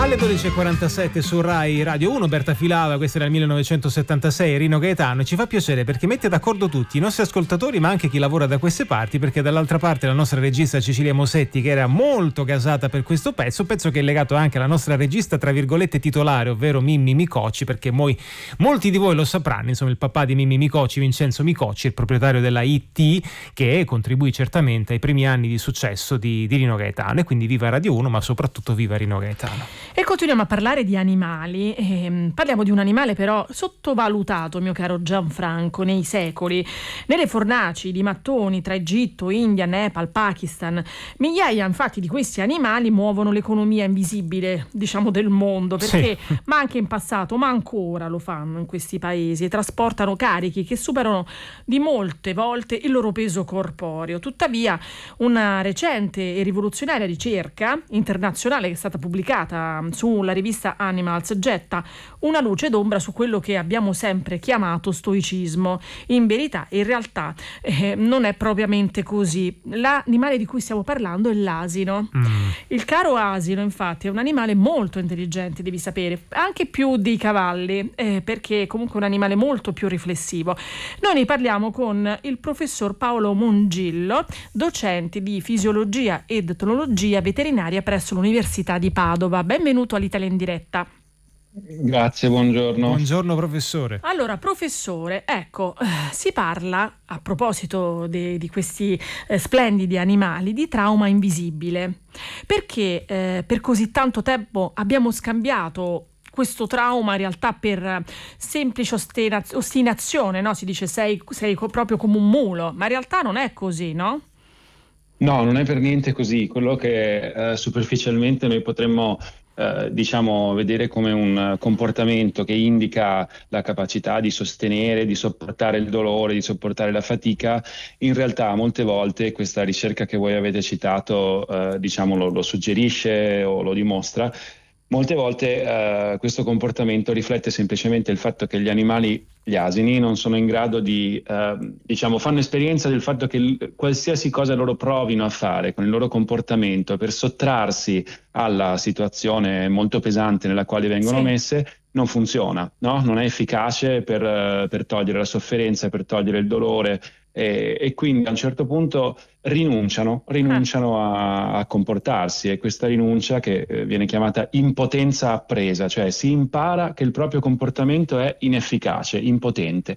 Alle 12.47 su Rai Radio 1, Berta Filava, questo era il 1976, Rino Gaetano. Ci fa piacere perché mette d'accordo tutti i nostri ascoltatori, ma anche chi lavora da queste parti, perché dall'altra parte la nostra regista Cecilia Mosetti, che era molto gasata per questo pezzo che è legato anche alla nostra regista tra virgolette titolare, ovvero Mimmi Micocci, perché molti di voi lo sapranno, insomma il papà di Mimmi Micocci, Vincenzo Micocci, il proprietario della IT, che contribuì certamente ai primi anni di successo di Rino Gaetano, e quindi viva Radio 1, ma soprattutto viva Rino Gaetano. E continuiamo a parlare di animali, parliamo di un animale però sottovalutato, mio caro Gianfranco, nei secoli. Nelle fornaci di mattoni tra Egitto, India, Nepal, Pakistan, migliaia infatti di questi animali muovono l'economia invisibile, diciamo, del mondo, perché ma anche in passato, ma ancora lo fanno in questi paesi, e trasportano carichi che superano di molte volte il loro peso corporeo. Tuttavia, una recente e rivoluzionaria ricerca internazionale che è stata pubblicata sulla rivista Animals getta una luce d'ombra su quello che abbiamo sempre chiamato stoicismo. In verità, in realtà, non è propriamente così. L'animale di cui stiamo parlando è l'asino. Il caro asino, infatti, è un animale molto intelligente, devi sapere, anche più dei cavalli, perché è comunque un animale molto più riflessivo. Noi ne parliamo con il professor Paolo Mongillo, docente di fisiologia ed etologia veterinaria presso l'Università di Padova. Benvenuto all'Italia in diretta. Grazie, buongiorno. Buongiorno professore. Allora, professore, ecco, si parla, a proposito di questi splendidi animali, di trauma invisibile. Perché per così tanto tempo abbiamo scambiato questo trauma in realtà per semplice ostinazione, no? Si dice sei proprio come un mulo, ma in realtà non è così, no? No, non è per niente così. Quello che superficialmente noi potremmo vedere come un comportamento che indica la capacità di sostenere, di sopportare il dolore, di sopportare la fatica, in realtà molte volte questa ricerca che voi avete citato lo suggerisce o lo dimostra. Molte volte questo comportamento riflette semplicemente il fatto che gli animali, gli asini, non sono in grado di, fanno esperienza del fatto che qualsiasi cosa loro provino a fare con il loro comportamento per sottrarsi alla situazione molto pesante nella quale vengono messe, non funziona, no? Non è efficace per togliere la sofferenza, per togliere il dolore, e quindi a un certo punto rinunciano a comportarsi, e questa rinuncia, che viene chiamata impotenza appresa, cioè si impara che il proprio comportamento è inefficace, impotente.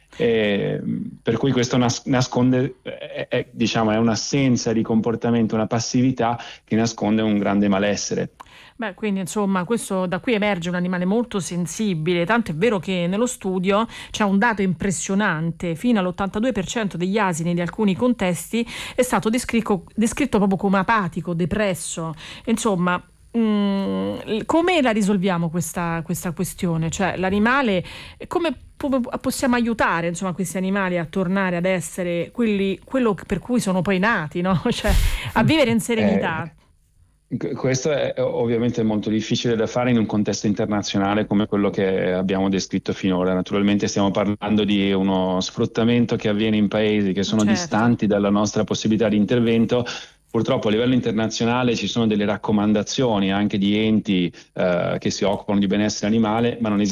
Per cui questo nasconde, è un'assenza di comportamento, una passività che nasconde un grande malessere. Beh, quindi insomma da qui emerge un animale molto sensibile, tanto è vero che nello studio c'è un dato impressionante: fino all'82% degli asini di alcuni contesti è stato descritto proprio come apatico, depresso. Insomma, come la risolviamo questa questione? Cioè, l'animale, come possiamo aiutare, insomma, questi animali a tornare ad essere quello per cui sono poi nati, no? Cioè, a vivere in serenità. Questo è ovviamente molto difficile da fare in un contesto internazionale come quello che abbiamo descritto finora. Naturalmente stiamo parlando di uno sfruttamento che avviene in paesi che sono distanti dalla nostra possibilità di intervento. Purtroppo a livello internazionale ci sono delle raccomandazioni anche di enti che si occupano di benessere animale, ma non esiste